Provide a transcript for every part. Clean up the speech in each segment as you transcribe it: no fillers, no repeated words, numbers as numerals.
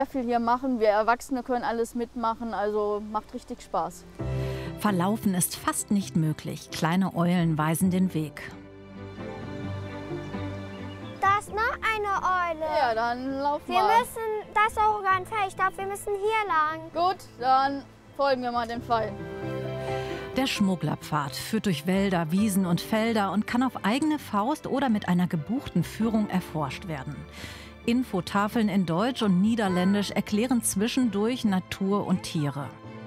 Viel hier machen. Wir Erwachsene können alles mitmachen, also macht richtig Spaß. Verlaufen ist fast nicht möglich. Kleine Eulen weisen den Weg. Da ist noch eine Eule. Ja, dann laufen wir. Da ist auch sogar ein Pfeil. Ich glaube, wir müssen hier lang. Gut, dann folgen wir mal dem Pfeil. Der Schmugglerpfad führt durch Wälder, Wiesen und Felder und kann auf eigene Faust oder mit einer gebuchten Führung erforscht werden. Infotafeln in Deutsch und Niederländisch erklären zwischendurch Natur und Tiere.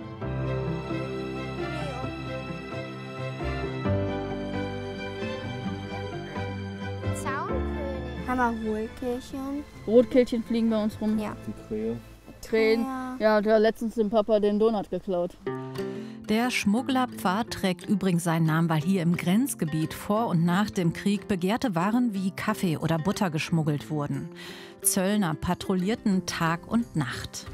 Zaunkönig. Haben wir Rotkehlchen? Rotkehlchen fliegen bei uns rum. Ja. Die Krähe. Krähen. Ja, der hat letztens dem Papa den Donut geklaut. Der Schmugglerpfad trägt übrigens seinen Namen, weil hier im Grenzgebiet vor und nach dem Krieg begehrte Waren wie Kaffee oder Butter geschmuggelt wurden. Zöllner patrouillierten Tag und Nacht.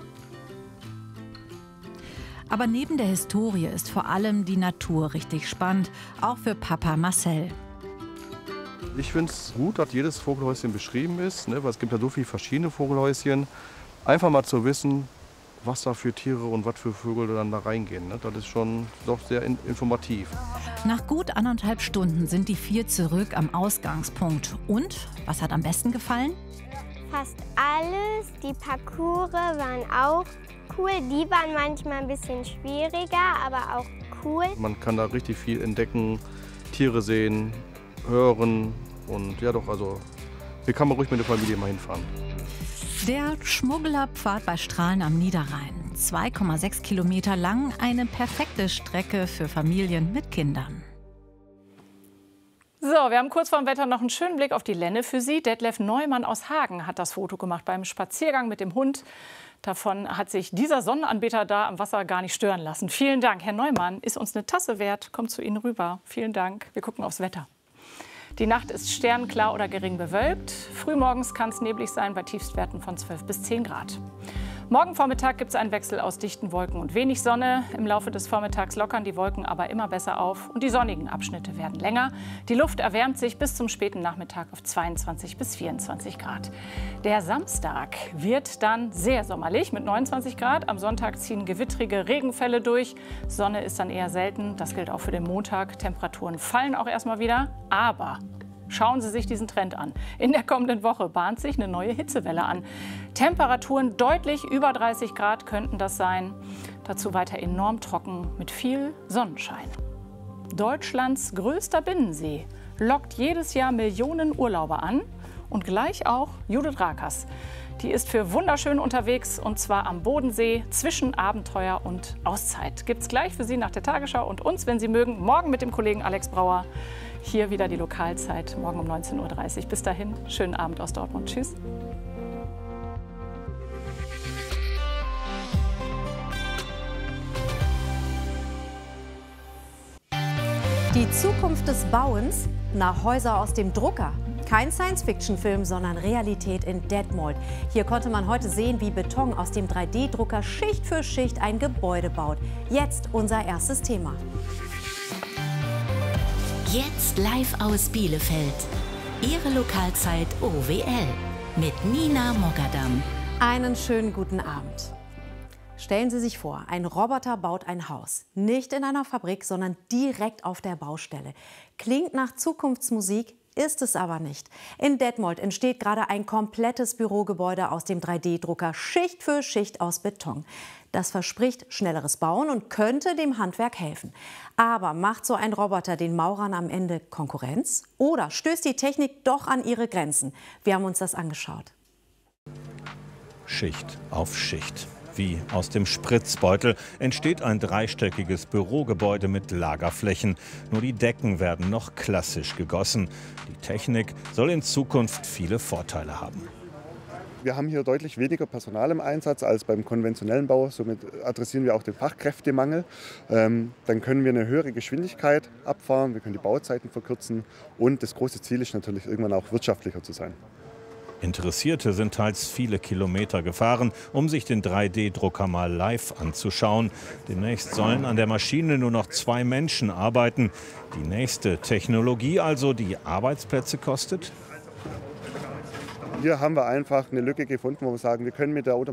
Aber neben der Historie ist vor allem die Natur richtig spannend, auch für Papa Marcel. Ich finde es gut, dass jedes Vogelhäuschen beschrieben ist, ne, weil es gibt ja so viele verschiedene Vogelhäuschen. Einfach mal zu wissen, was da für Tiere und was für Vögel dann da reingehen. Ne? Das ist schon doch sehr informativ. Nach gut 1,5 Stunden sind die 4 zurück am Ausgangspunkt. Und, was hat am besten gefallen? Fast alles. Die Parcours waren auch cool. Die waren manchmal ein bisschen schwieriger, aber auch cool. Man kann da richtig viel entdecken, Tiere sehen, hören. Und ja doch, also hier kann man ruhig mit der Familie mal hinfahren. Der Schmugglerpfad bei Strahlen am Niederrhein. 2,6 Kilometer lang, eine perfekte Strecke für Familien mit Kindern. So, wir haben kurz vor dem Wetter noch einen schönen Blick auf die Lenne für Sie. Detlef Neumann aus Hagen hat das Foto gemacht beim Spaziergang mit dem Hund. Davon hat sich dieser Sonnenanbeter da am Wasser gar nicht stören lassen. Vielen Dank, Herr Neumann. Ist uns eine Tasse wert. Kommt zu Ihnen rüber. Vielen Dank. Wir gucken aufs Wetter. Die Nacht ist sternklar oder gering bewölkt. Frühmorgens kann es neblig sein bei Tiefstwerten von 12 bis 10 Grad. Morgen Vormittag gibt es einen Wechsel aus dichten Wolken und wenig Sonne. Im Laufe des Vormittags lockern die Wolken aber immer besser auf und die sonnigen Abschnitte werden länger. Die Luft erwärmt sich bis zum späten Nachmittag auf 22 bis 24 Grad. Der Samstag wird dann sehr sommerlich mit 29 Grad. Am Sonntag ziehen gewittrige Regenfälle durch. Sonne ist dann eher selten. Das gilt auch für den Montag. Temperaturen fallen auch erstmal wieder. Aber schauen Sie sich diesen Trend an. In der kommenden Woche bahnt sich eine neue Hitzewelle an. Temperaturen deutlich über 30 Grad könnten das sein. Dazu weiter enorm trocken mit viel Sonnenschein. Deutschlands größter Binnensee lockt jedes Jahr Millionen Urlauber an. Und gleich auch Judith Rakers. Die ist für wunderschön unterwegs, und zwar am Bodensee zwischen Abenteuer und Auszeit. Gibt's gleich für Sie nach der Tagesschau und uns, wenn Sie mögen, morgen mit dem Kollegen Alex Brauer. Hier wieder die Lokalzeit, morgen um 19:30 Uhr. Bis dahin, schönen Abend aus Dortmund. Tschüss. Die Zukunft des Bauens? Nach Häuser aus dem Drucker. Kein Science-Fiction-Film, sondern Realität in Detmold. Hier konnte man heute sehen, wie Beton aus dem 3D-Drucker Schicht für Schicht ein Gebäude baut. Jetzt unser erstes Thema. Jetzt live aus Bielefeld. Ihre Lokalzeit OWL mit Nina Mogadam. Einen schönen guten Abend. Stellen Sie sich vor, ein Roboter baut ein Haus. Nicht in einer Fabrik, sondern direkt auf der Baustelle. Klingt nach Zukunftsmusik, ist es aber nicht. In Detmold entsteht gerade ein komplettes Bürogebäude aus dem 3D-Drucker Schicht für Schicht aus Beton. Das verspricht schnelleres Bauen und könnte dem Handwerk helfen. Aber macht so ein Roboter den Maurern am Ende Konkurrenz? Oder stößt die Technik doch an ihre Grenzen? Wir haben uns das angeschaut. Schicht auf Schicht. Wie aus dem Spritzbeutel entsteht ein dreistöckiges Bürogebäude mit Lagerflächen. Nur die Decken werden noch klassisch gegossen. Die Technik soll in Zukunft viele Vorteile haben. Wir haben hier deutlich weniger Personal im Einsatz als beim konventionellen Bau. Somit adressieren wir auch den Fachkräftemangel. Dann können wir eine höhere Geschwindigkeit abfahren, wir können die Bauzeiten verkürzen und das große Ziel ist natürlich irgendwann auch wirtschaftlicher zu sein. Interessierte sind teils viele Kilometer gefahren, um sich den 3D-Drucker mal live anzuschauen. Demnächst sollen an der Maschine nur noch 2 Menschen arbeiten. Die nächste Technologie also, die Arbeitsplätze kostet? Hier haben wir einfach eine Lücke gefunden, wo wir sagen, wir können mit der